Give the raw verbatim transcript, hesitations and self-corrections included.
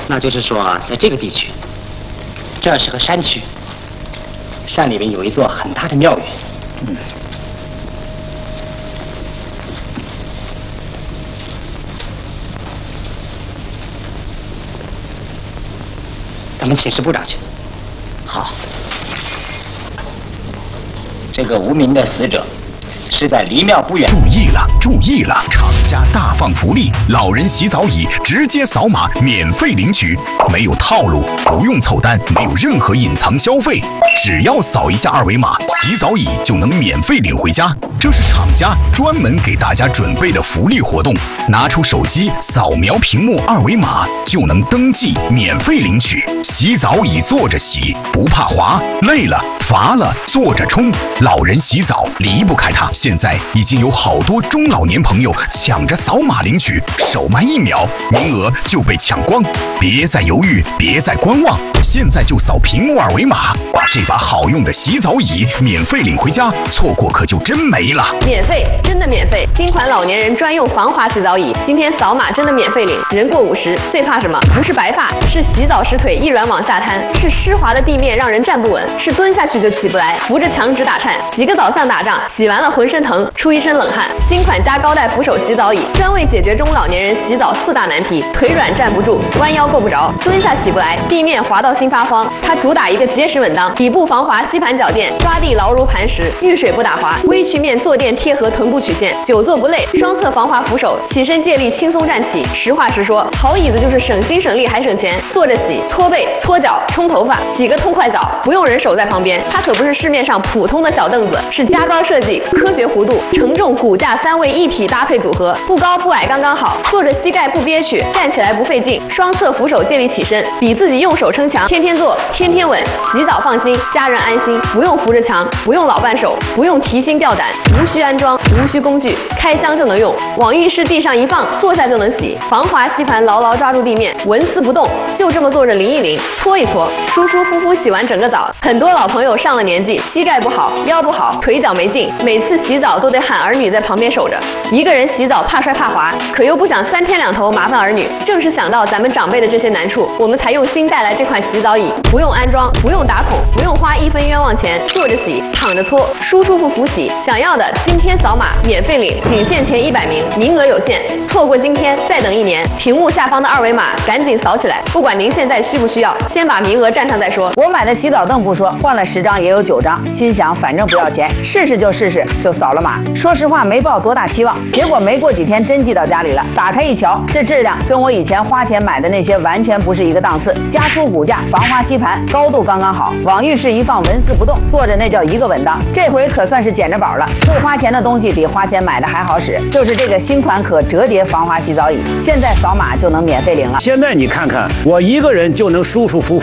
那就是说，在这个地区，这是个山区，山里面有一座很大的庙宇。嗯。咱们请示部长去。好。这个无名的死者。 是在离庙不远。 注意了，注意了！厂家大放福利，老人洗澡椅直接扫码免费领取，没有套路，不用凑单，没有任何隐藏消费，只要扫一下二维码，洗澡椅就能免费领回家。这是厂家专门给大家准备的福利活动，拿出手机扫描屏幕二维码就能登记免费领取。洗澡椅坐着洗，不怕滑，累了乏了坐着冲，老人洗澡离不开它。 现在已经有好多中老年朋友抢着扫码领取，手慢一秒，名额就被抢光。别再犹豫，别再观望，现在就扫屏幕二维码，把这把好用的洗澡椅免费领回家，错过可就真没了。 免费，真的免费！新款老年人专用防滑洗澡椅，今天扫码真的免费领。人过五十，最怕什么？不是白发，是洗澡时腿一软往下瘫，是湿滑的地面让人站不稳，是蹲下去就起不来，扶着墙直打颤。洗个澡像打仗，洗完了浑身疼，出一身冷汗。新款加高带扶手洗澡椅，专为解决中老年人洗澡四大难题：腿软站不住，弯腰够不着，蹲下起不来，地面滑到心发慌。它主打一个结实稳当，底部防滑，吸盘脚垫，抓地牢如磐石，遇水不打滑，微曲面坐垫贴合臀部曲线，久坐不累。双侧防滑扶手，起身借力轻松站起。实话实说，好椅子就是省心省力还省钱。坐着洗，搓背、搓脚、冲头发，洗个痛快澡，不用人手在旁边。它可不是市面上普通的小凳子，是加高设计、科学弧度、承重、骨架三位一体搭配组合，不高不矮刚刚好，坐着膝盖不憋屈，站起来不费劲。双侧扶手借力起身，比自己用手撑墙，天天坐，天天稳。洗澡放心，家人安心，不用扶着墙，不用老伴手，不用提心吊胆，无需安装，无需工具，开箱就能用，往浴室地上一放，坐下就能洗。防滑吸盘牢牢抓住地面，纹丝不动，就这么坐着淋一淋，搓一搓，舒舒服服洗完整个澡。很多老朋友上了年纪，膝盖不好，腰不好，腿脚没劲，每次洗澡都得喊儿女在旁边守着。一个人洗澡怕摔怕滑，可又不想三天两头麻烦儿女。正是想到咱们长辈的这些难处，我们才用心带来这款洗澡椅，不用安装，不用打孔，不用花一分冤枉钱，坐着洗，躺着搓，舒舒服服洗。想要的今天扫码免费领，仅限前一百名，名额有限，错过今天再等一年。屏幕下方的二维码赶紧扫起来，不管您现在需不需要，先把名额占上再说。 我买的洗澡凳不说，换了十张也有九张，心想反正不要钱，试试就试试，就扫了码。说实话没抱多大期望，结果没过几天真寄到家里了。打开一瞧，这质量跟我以前花钱买的那些完全不是一个档次。加粗骨架，防滑吸盘，高度刚刚好，往浴室一放纹丝不动，坐着那叫一个稳当。这回可算是捡着宝了，不花钱的东西比花钱买的还好使，就是这个新款可折叠防滑洗澡椅，现在扫码就能免费领了。 现在你看看，我一个人就能舒舒服服